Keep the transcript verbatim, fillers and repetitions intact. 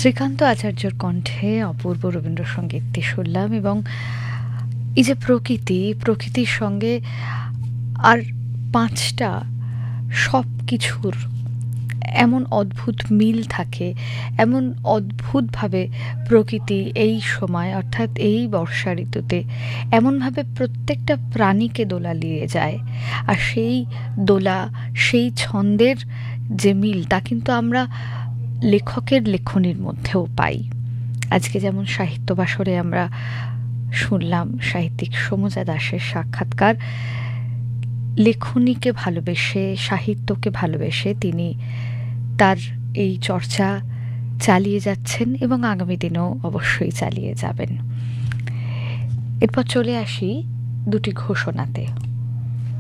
শ্রীকান্ত আচার্যর কণ্ঠে অপূর্ব রবীন্দ্রসঙ্গীতটি শুনলাম, এবং এই যে প্রকৃতি প্রকৃতির সঙ্গে আর পাঁচটা সব কিছুর এমন অদ্ভুত মিল থাকে, এমন অদ্ভুতভাবে প্রকৃতি এই সময় অর্থাৎ এই বর্ষা ঋতুতে এমনভাবে প্রত্যেকটা প্রাণীকে দোলালিয়ে যায়। আর সেই দোলা, সেই ছন্দের যে মিল, তা কিন্তু আমরা লেখকের লেখনীর মধ্যেও পাই। আজকে যেমন সাহিত্য বাসরে আমরা শুনলাম সাহিত্যিক সমুজা দাসের সাক্ষাৎকার। লেখনীকে ভালোবেসে, সাহিত্যকে ভালোবেসে তিনি তার এই চর্চা চালিয়ে যাচ্ছেন এবং আগামী দিনেও অবশ্যই চালিয়ে যাবেন। এরপর চলে আসি দুটি ঘোষণাতে।